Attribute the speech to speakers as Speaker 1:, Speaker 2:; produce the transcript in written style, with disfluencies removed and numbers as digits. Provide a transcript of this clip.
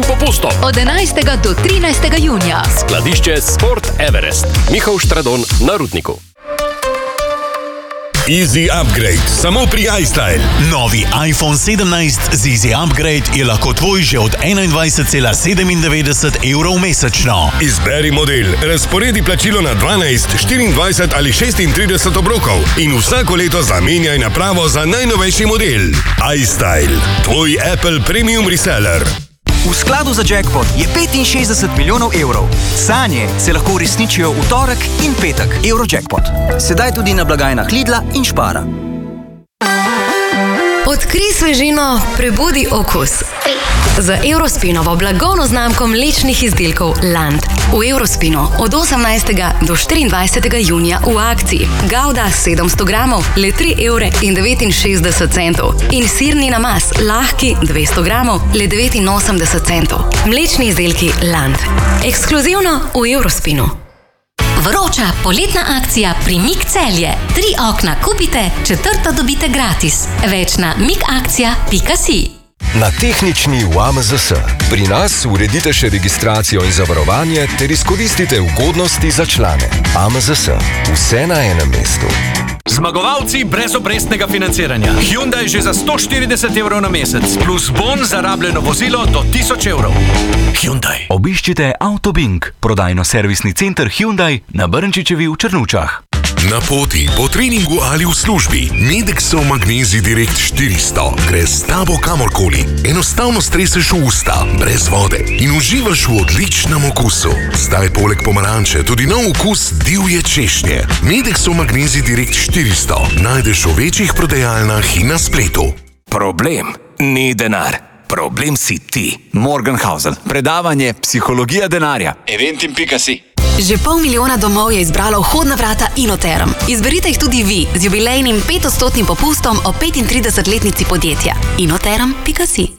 Speaker 1: popustom.
Speaker 2: Od 11. do 13. junija.
Speaker 1: Skladišče Sport Everest. Mihael Štradon na Rudniku.
Speaker 3: Easy Upgrade, samo pri iStyle.
Speaker 4: Novi iPhone 17 z Easy Upgrade je lahko tvoj že od 21,97 € mesečno.
Speaker 3: Izberi model, razporedi plačilo na 12, 24 ali 36 obrokov in vsako leto zamenjaj napravo za najnovejši model. iStyle, tvoj Apple Premium Reseller.
Speaker 5: V skladu za jackpot je 65 milijonov evrov. Sanje se lahko uresničijo v torek in petek. Eurojackpot. Sedaj tudi na blagajnah Lidla in Spara.
Speaker 6: Odkrij svežino, prebudi okus. Z Eurospinovo blagovno znamko mlečnih izdelkov Land. V Eurospinu od 18. do 24. junija v akciji Gouda 700 gramov le 3,69 € in sirni namaz lahki 200 gramov le 89 centov. Mlečni izdelki Land. Ekskluzivno v Eurospinu.
Speaker 7: Vroča poletna akcija pri Mik Celje. 3 okna kupite, 4. dobite gratis. Več na mikakcija.si.
Speaker 8: Na tehnični v AMZS. Pri nas uredite še registracijo in zavarovanje ter izkoristite ugodnosti za člane. AMZS. Vse na enem mestu.
Speaker 9: Zmagovalci brezobrestnega financiranja. Hyundai že za 140 € na mesec, plus bon za rabljeno vozilo do 1000 €. Hyundai.
Speaker 10: Obiščite Autobink, prodajno-servisni center Hyundai na Brnčičevi v Črnučah.
Speaker 3: Na poti, po treningu ali v službi, Medexov Magnezij Direkt 400 gre s tabo kamorkoli. Enostavno streseš v usta, brez vode in uživaš v odličnem okusu. Zdaj poleg pomaranče tudi nov okus divje češnje. Medexov Magnezij Direkt 400 najdeš v večjih prodajalnah in na spletu.
Speaker 11: Problem ni denar. Problem si ti. Morgenhausen. Predavanje Psihologija denarja. Eventim.si.
Speaker 6: Že 500 000 domov je izbralo vhodna vrata Inoterm. Izberite jih tudi vi z jubilejnim 5% popustom o 35-letnici podjetja. Inoterm.si.